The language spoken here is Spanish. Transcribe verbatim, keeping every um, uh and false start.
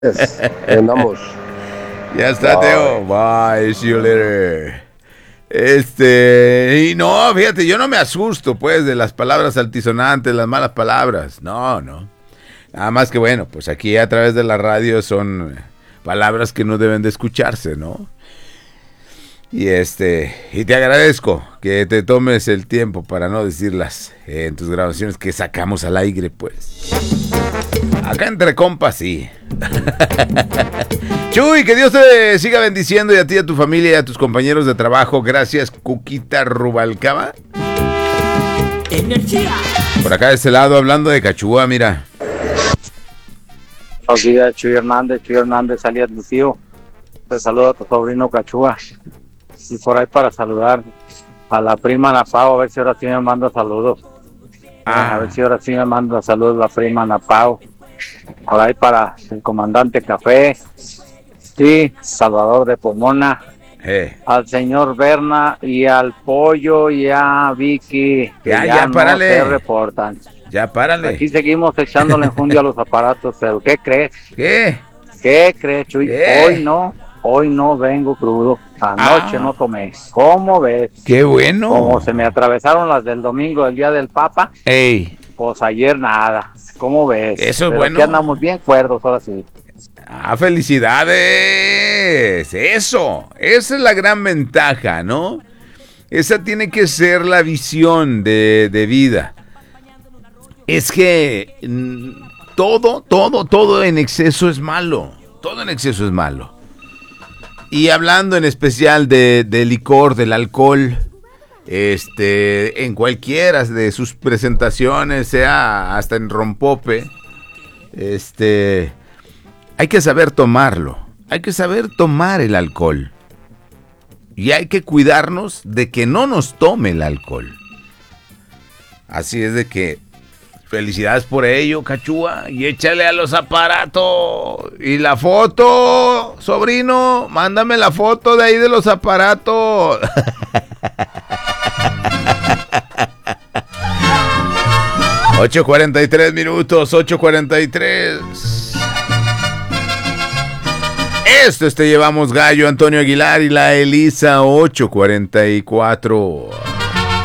Andamos. Ya está, Bye. Teo. Bye, see you later. Este, y no, fíjate, yo no me asusto, pues, de las palabras altisonantes, las malas palabras. No, no. Nada más que bueno, pues aquí a través de la radio son palabras que no deben de escucharse, ¿no? Y este, y te agradezco que te tomes el tiempo para no decirlas en tus grabaciones que sacamos al aire, pues. Acá entre compas, sí. Chuy, que Dios te siga bendiciendo y a ti, a tu familia y a tus compañeros de trabajo. Gracias, Cuquita Rubalcaba. Energía. Por acá de este lado, hablando de Cachúa, mira. Buenos días, Chuy Hernández, Chuy Hernández, alias Lucío. Te saludo a tu sobrino Cachúa. Y por ahí para saludar a la prima Ana Pao, a ver si ahora sí me manda saludos. Ah. A ver si ahora sí me manda saludos la prima Ana Pao. Por ahí para el comandante Café, sí, Salvador de Pomona, Eh. al señor Berna y al Pollo y a Vicky, que Ya, ya, ya, no párale. se reportan. Ya, párale. Aquí seguimos echándole enjundia a los aparatos, pero ¿qué crees? ¿Qué? ¿Qué crees, Chuy? ¿Qué? Hoy no, hoy no vengo crudo. Anoche Ah. no tomé. ¿Cómo ves? ¡Qué bueno! Como se me atravesaron las del domingo, el día del Papa, ¡Ey! pues ayer nada. ¿Cómo ves? Eso es Pero bueno. aquí andamos bien cuerdos, ahora sí. ¡Ah, felicidades! Eso, esa es la gran ventaja, ¿no? Esa tiene que ser la visión de, de vida. Es que mm, todo, todo, todo en exceso es malo. Todo en exceso es malo. Y hablando en especial de, de licor, del alcohol, este, en cualquiera de sus presentaciones, sea hasta en rompope, este, hay que saber tomarlo. Hay que saber tomar el alcohol. Y hay que cuidarnos de que no nos tome el alcohol. Así es de que felicidades por ello, Cachúa, y échale a los aparatos. Y la foto, sobrino, mándame la foto de ahí de los aparatos. ocho cuarenta y tres minutos, ocho cuarenta y tres. Esto es Te Llevamos Gallo, Antonio Aguilar y la Elisa, ocho cuarenta y cuatro.